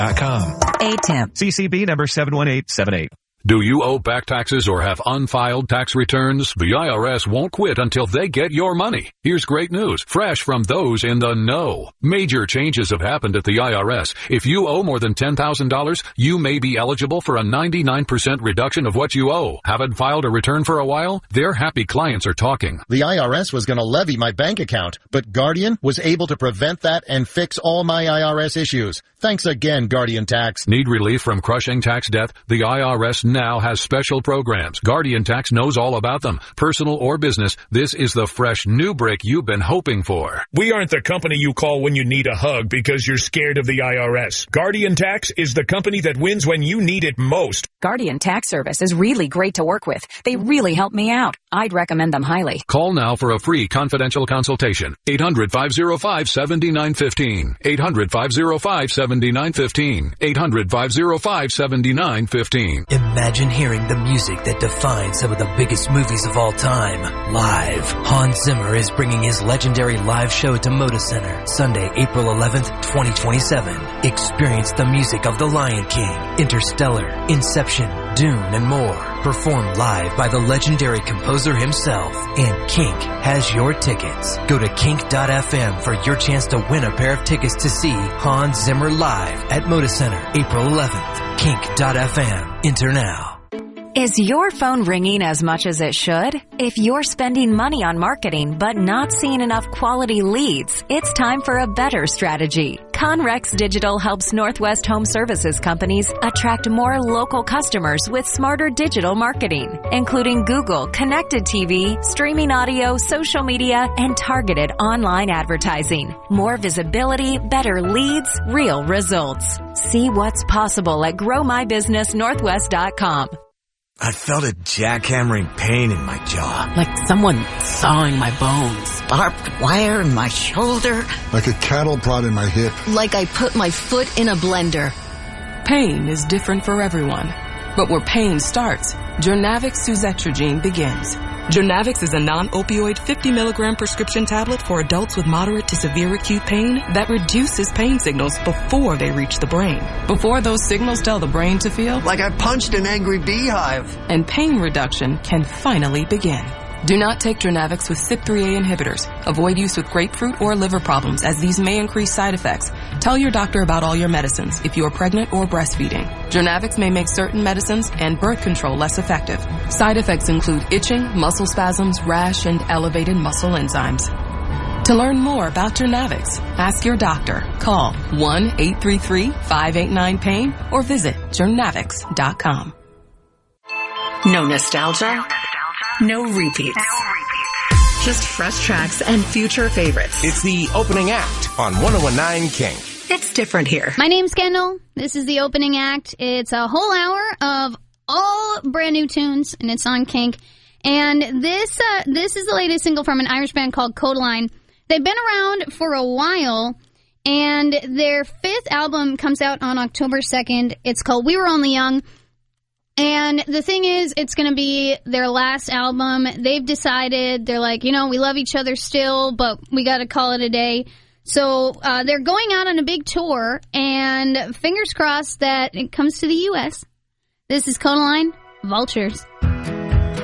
ATIMP. CCB number 71878. Do you owe back taxes or have unfiled tax returns? The IRS won't quit until they get your money. Here's great news, fresh from those in the know. Major changes have happened at the IRS. If you owe more than $10,000, you may be eligible for a 99% reduction of what you owe. Haven't filed a return for a while? Their happy clients are talking. The IRS was going to levy my bank account, but Guardian was able to prevent that and fix all my IRS issues. Thanks again, Guardian Tax. Need relief from crushing tax debt? The IRS now has special programs. Guardian Tax knows all about them. Personal or business, this is the fresh new break you've been hoping for. We aren't the company you call when you need a hug because you're scared of the IRS. Guardian Tax is the company that wins when you need it most. Guardian Tax Service is really great to work with. They really help me out. I'd recommend them highly. Call now for a free confidential consultation. 800-505-7915. 800-505-7915. 800-505-7915. Imagine hearing the music that defines some of the biggest movies of all time, live. Hans Zimmer is bringing his legendary live show to Moda Center, Sunday, April 11th, 2027. Experience the music of The Lion King, Interstellar, Inception, Dune, and more. Performed live by the legendary composer himself. And Kink has your tickets. Go to kink.fm for your chance to win a pair of tickets to see Hans Zimmer live at Moda Center, April 11th. Kink.fm. Enter now. Is your phone ringing as much as it should? If you're spending money on marketing but not seeing enough quality leads, it's time for a better strategy. Conrex Digital helps Northwest Home Services companies attract more local customers with smarter digital marketing, including Google, connected TV, streaming audio, social media, and targeted online advertising. More visibility, better leads, real results. See what's possible at GrowMyBusinessNorthwest.com. I felt a jackhammering pain in my jaw. Like someone sawing my bones. Barbed wire in my shoulder. Like a cattle prod in my hip. Like I put my foot in a blender. Pain is different for everyone. But where pain starts, Jurnavix suzetrigine begins. Jurnavix is a non-opioid 50-milligram prescription tablet for adults with moderate to severe acute pain that reduces pain signals before they reach the brain. Before those signals tell the brain to feel like I punched an angry beehive. And pain reduction can finally begin. Do not take Jurnavix with CYP3A inhibitors. Avoid use with grapefruit or liver problems, as these may increase side effects. Tell your doctor about all your medicines if you are pregnant or breastfeeding. Jurnavix may make certain medicines and birth control less effective. Side effects include itching, muscle spasms, rash, and elevated muscle enzymes. To learn more about Jurnavix, ask your doctor. Call 1-833-589-PAIN or visit Jurnavix.com. No nostalgia? No repeats. Just fresh tracks and future favorites. It's the opening act on 101.9 Kink. It's different here. My name's Kendall. This is the opening act. It's a whole hour of all brand new tunes, and it's on Kink. And this is the latest single from an Irish band called Codaline. They've been around for a while, and their fifth album comes out on October 2nd. It's called We Were Only Young. And the thing is, it's going to be their last album. They've decided, they're like, we love each other still, but we got to call it a day. So they're going out on a big tour, and fingers crossed that it comes to the U.S. This is Codaline, Vultures.